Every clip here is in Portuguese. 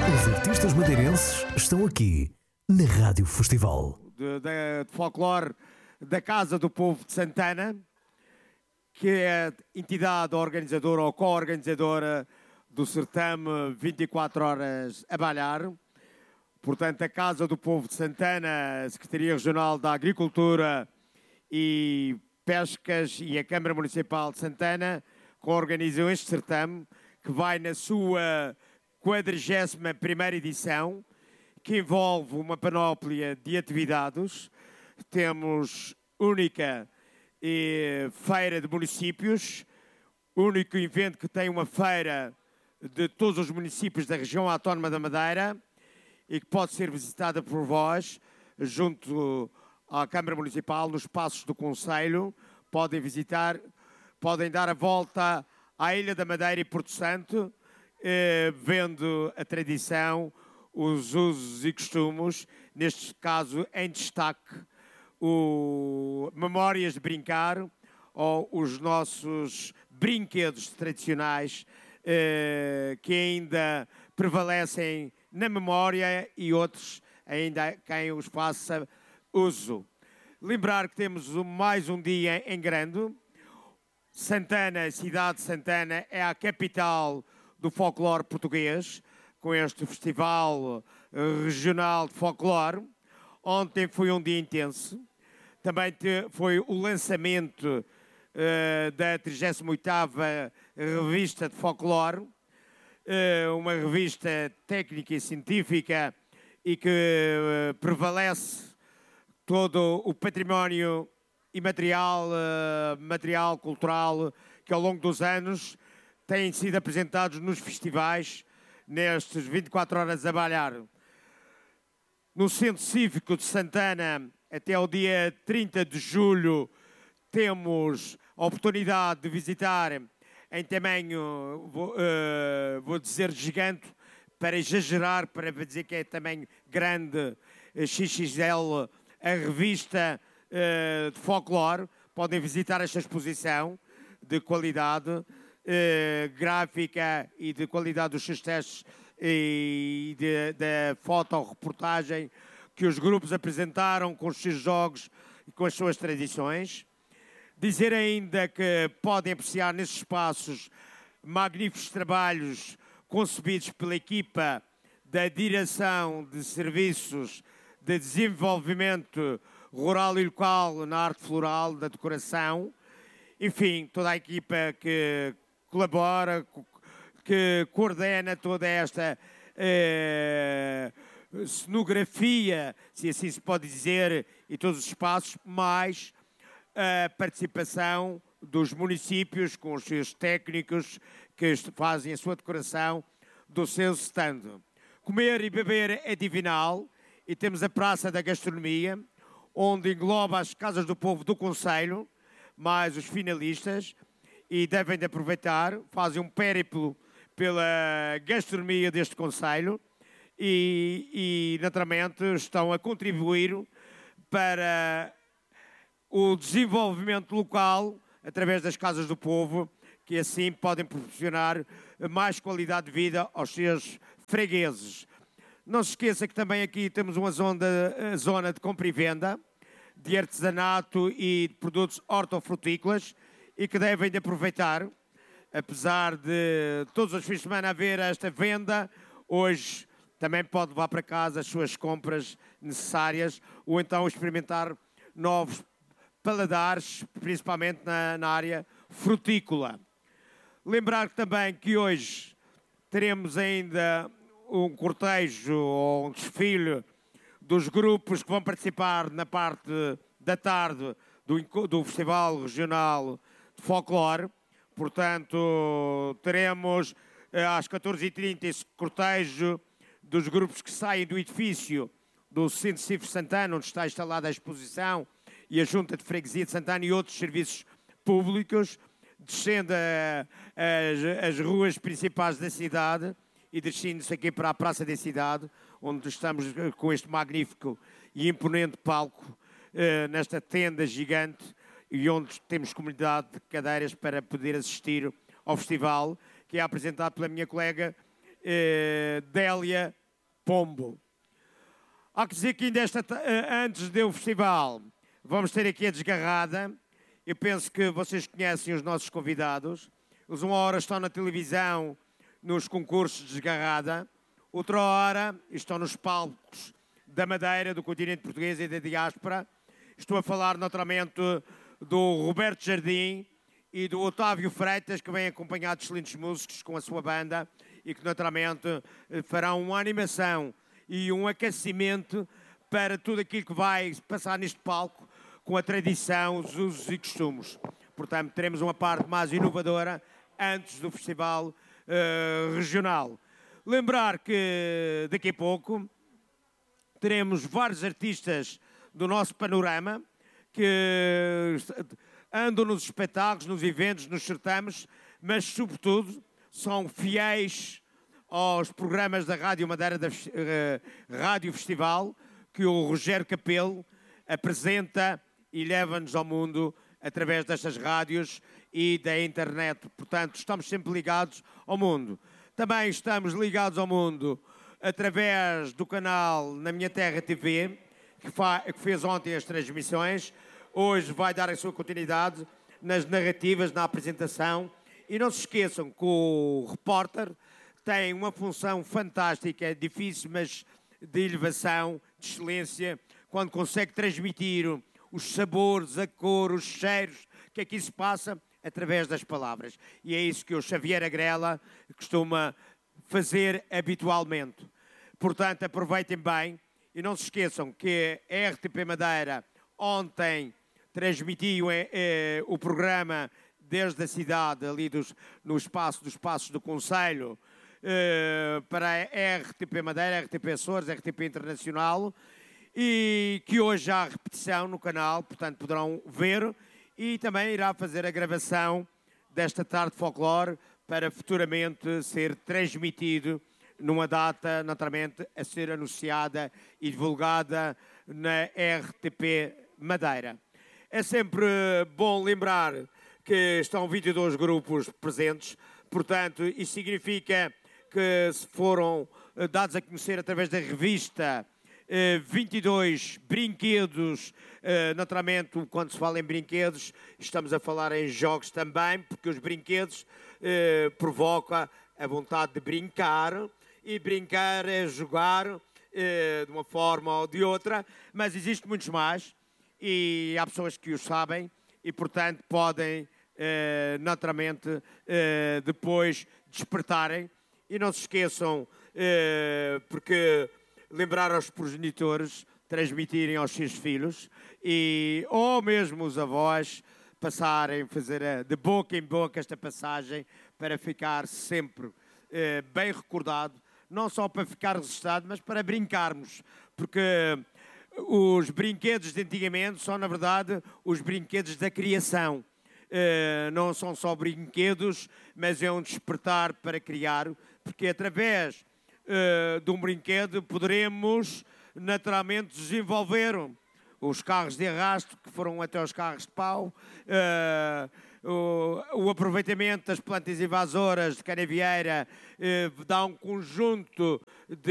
Os artistas madeirenses estão aqui na Rádio Festival. De folclore da Casa do Povo de Santana, que é a entidade organizadora ou co-organizadora do certame 24 horas a balhar. Portanto, a Casa do Povo de Santana, a Secretaria Regional da Agricultura e Pescas e a Câmara Municipal de Santana co-organizam este certame, que vai na sua 41ª edição, que envolve uma panóplia de atividades. Temos única feira de municípios, único evento que tem uma feira de todos os municípios da região autónoma da Madeira e que pode ser visitada por vós, junto à Câmara Municipal, nos passos do Conselho. Podem visitar, podem dar a volta à Ilha da Madeira e Porto Santo, vendo a tradição, os usos e costumes, neste caso em destaque o Memórias de Brincar, ou os nossos brinquedos tradicionais que ainda prevalecem na memória e outros ainda quem os faça uso. Lembrar que temos mais um dia em grande. Santana, a cidade de Santana, é a capital do folclore português, com este festival regional de folclore. Ontem foi um dia intenso. Também foi o lançamento da 38ª Revista de Folclore, uma revista técnica e científica e que prevalece todo o património imaterial, material, cultural, que ao longo dos anos têm sido apresentados nos festivais, nestes 24 horas a balhar. No Centro Cívico de Santana, até ao dia 30 de julho, temos a oportunidade de visitar em tamanho, vou dizer gigante, para exagerar, para dizer que é tamanho grande, XXL, a revista de folclore. Podem visitar esta exposição de qualidade gráfica e de qualidade dos seus testes e da fotoreportagem que os grupos apresentaram com os seus jogos e com as suas tradições. Dizer ainda que podem apreciar nesses espaços magníficos trabalhos concebidos pela equipa da Direção de Serviços de Desenvolvimento Rural e Local na arte floral, da decoração. Enfim, toda a equipa que colabora, que coordena toda esta cenografia, se assim se pode dizer, e todos os espaços, mais a participação dos municípios com os seus técnicos que fazem a sua decoração do seu stand. Comer e beber é divinal e temos a Praça da Gastronomia, onde engloba as Casas do Povo do Conselho, mais os finalistas, e devem de aproveitar, fazem um périplo pela gastronomia deste Conselho e naturalmente estão a contribuir para o desenvolvimento local através das Casas do Povo, que assim podem proporcionar mais qualidade de vida aos seus fregueses. Não se esqueça que também aqui temos uma zona de compra e venda, de artesanato e de produtos hortofrutícolas e que devem de aproveitar, apesar de todos os fins de semana haver esta venda, hoje também pode levar para casa as suas compras necessárias ou então experimentar novos paladares, principalmente na área frutícola. Lembrar também que hoje teremos ainda um cortejo ou um desfile dos grupos que vão participar na parte da tarde do Festival Regional de Folclore. Portanto, teremos às 14h30 esse cortejo dos grupos que saem do edifício do Centro Cívico Santana, onde está instalada a exposição, e a Junta de Freguesia de Santana e outros serviços públicos, descendo as ruas principais da cidade e descendo-se aqui para a Praça da Cidade, onde estamos com este magnífico e imponente palco, nesta tenda gigante, e onde temos comunidade de cadeiras para poder assistir ao festival, que é apresentado pela minha colega Délia Pombo. Há que dizer que ainda antes do festival vamos ter aqui a Desgarrada. Eu penso que vocês conhecem os nossos convidados. Eles uma hora estão na televisão nos concursos de Desgarrada, outra hora estão nos palcos da Madeira, do continente português e da diáspora. Estou a falar naturalmente do Roberto Jardim e do Otávio Freitas, que vêm acompanhados de excelentes músicos com a sua banda e que naturalmente farão uma animação e um aquecimento para tudo aquilo que vai passar neste palco com a tradição, os usos e costumes. Portanto, teremos uma parte mais inovadora antes do festival regional. Lembrar que daqui a pouco teremos vários artistas do nosso panorama que andam nos espetáculos, nos eventos, nos certames, mas sobretudo são fiéis aos programas da Rádio Madeira, da Rádio Festival, que o Rogério Capelo apresenta e leva-nos ao mundo através destas rádios e da internet. Portanto, estamos sempre ligados ao mundo. Também estamos ligados ao mundo através do canal Na Minha Terra TV, que fez ontem as transmissões. Hoje vai dar a sua continuidade nas narrativas, na apresentação. E não se esqueçam que o repórter tem uma função fantástica, difícil, mas de elevação, de excelência, quando consegue transmitir os sabores, a cor, os cheiros, que aqui se passa através das palavras. E é isso que o Xavier Agrela costuma fazer habitualmente. Portanto, aproveitem bem e não se esqueçam que a RTP Madeira ontem transmitiu o programa desde a cidade, ali no espaço dos Passos do Conselho, para a RTP Madeira, RTP Açores, RTP Internacional, e que hoje há repetição no canal, portanto poderão ver, e também irá fazer a gravação desta tarde de folclore para futuramente ser transmitido numa data, naturalmente, a ser anunciada e divulgada na RTP Madeira. É sempre bom lembrar que estão 22 grupos presentes, portanto, isso significa que se foram dados a conhecer através da revista 22 brinquedos. Naturalmente, quando se fala em brinquedos, estamos a falar em jogos também, porque os brinquedos provocam a vontade de brincar, e brincar é jogar de uma forma ou de outra, mas existem muitos mais, e há pessoas que o sabem, e portanto podem naturalmente depois despertarem. E não se esqueçam, porque lembrar aos progenitores transmitirem aos seus filhos, ou mesmo os avós passarem, fazer de boca em boca esta passagem para ficar sempre bem recordado, não só para ficar registado, mas para brincarmos, porque os brinquedos de antigamente são, na verdade, os brinquedos da criação. Não são só brinquedos, mas é um despertar para criar, porque através de um brinquedo poderemos naturalmente desenvolver os carros de arrasto, que foram até os carros de pau, o aproveitamento das plantas invasoras de canavieira, dá um conjunto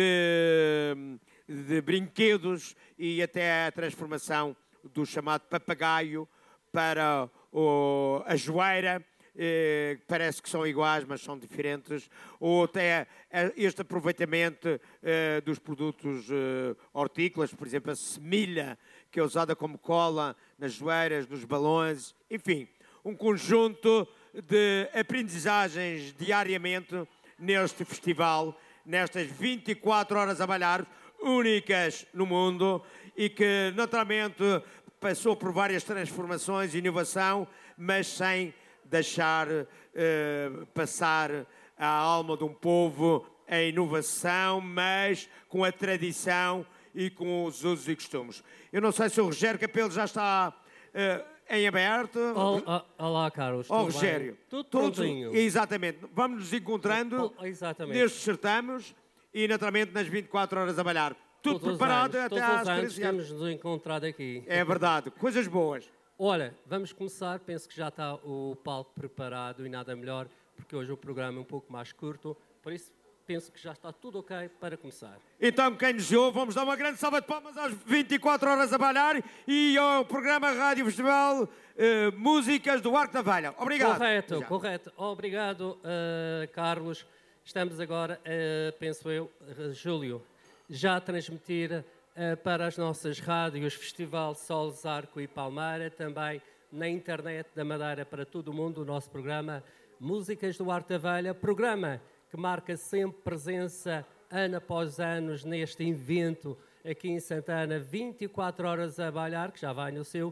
de brinquedos, e até a transformação do chamado papagaio para a joeira, parece que são iguais, mas são diferentes, ou até este aproveitamento dos produtos hortícolas, por exemplo, a semilha, que é usada como cola nas joeiras, nos balões, enfim, um conjunto de aprendizagens diariamente neste festival, nestas 24 horas a bailar, únicas no mundo, e que naturalmente passou por várias transformações e inovação, mas sem deixar passar a alma de um povo a inovação, mas com a tradição e com os usos e costumes. Eu não sei se o Rogério Capelo já está em aberto. Olá, Carlos. Rogério. Tudo prontinho. Exatamente. Vamos nos encontrando nestes certames e naturalmente nas 24 horas a balhar. Tudo preparado até às 13 horas. Temos nos encontrado aqui. É verdade. Coisas boas. Olha, vamos começar. Penso que já está o palco preparado e nada melhor, porque hoje o programa é um pouco mais curto. Por isso, penso que já está tudo ok para começar. Então, quem nos ouve, vamos dar uma grande salva de palmas às 24 horas a balhar e ao programa Rádio Festival Músicas do Arco da Velha. Obrigado. Correto, correto. Obrigado, Carlos. Estamos agora, penso eu, Júlio, já a transmitir para as nossas rádios Festival Sols, Arco e Palmeira, também na internet da Madeira para todo o mundo, o nosso programa Músicas do Arco da Velha, programa que marca sempre presença ano após ano neste evento aqui em Santana, 24 horas a bailar, que já vai no seu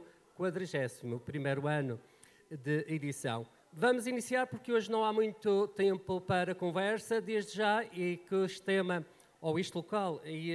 41º ano de edição. Vamos iniciar porque hoje não há muito tempo para conversa, desde já, e que este tema, ou este local, e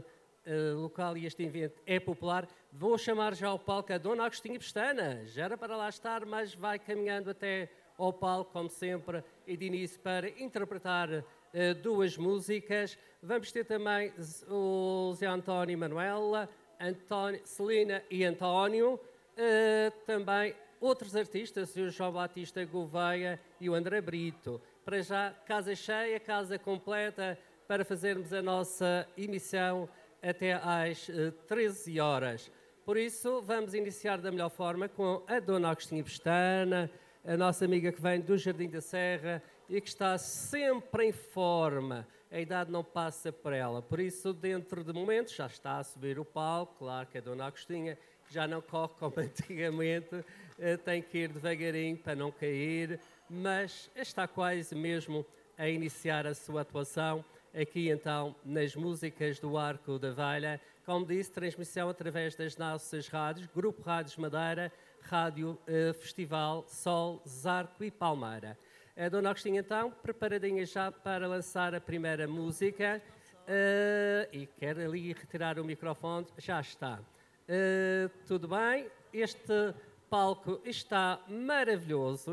este evento é popular, vou chamar já ao palco a Dona Agostinha Pestana. Já era para lá estar, mas vai caminhando até ao palco, como sempre, e de início para interpretar duas músicas. Vamos ter também o Zé António e Manuela, Celina e António, também outros artistas, o João Batista Gouveia e o André Brito. Para já, casa cheia, casa completa, para fazermos a nossa emissão até às 13 horas. Por isso, vamos iniciar da melhor forma com a Dona Agostinha Pestana, a nossa amiga que vem do Jardim da Serra e que está sempre em forma. A idade não passa por ela. Por isso, dentro de momentos, já está a subir o palco. Claro que a Dona Agostinha, que já não corre como antigamente, tem que ir devagarinho para não cair, mas está quase mesmo a iniciar a sua atuação aqui então nas Músicas do Arco da Velha. Como disse, transmissão através das nossas rádios, Grupo Rádios Madeira, Rádio Festival Sol, Zarco e Palmeira. A Dona Agostinha então, preparadinha já para lançar a primeira música e quer ali retirar o microfone, já está. Tudo bem? Este palco está maravilhoso,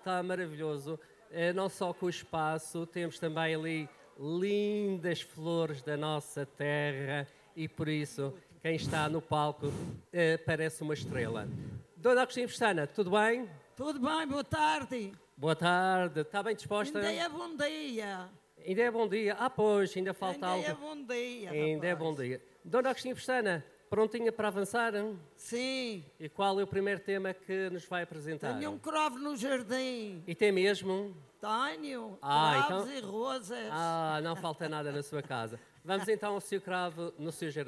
não só com o espaço, temos também ali lindas flores da nossa terra e por isso quem está no palco parece uma estrela. Dona Agostinha Pestana, tudo bem? Tudo bem, boa tarde. Boa tarde, está bem disposta? Ainda é bom dia. Ainda é bom dia. Ah, pois, ainda falta algo. Ainda é bom dia, Ainda é bom rapaz. dia. Dona Agostinha Pestana, prontinha para avançar? Sim, E qual é o primeiro tema que nos vai apresentar? tenho um cravo no jardim. E tem mesmo? Tenho Ah, cravos então- e rosas. Ah, não falta nada na sua casa. Vamos então ao seu cravo no seu jardim.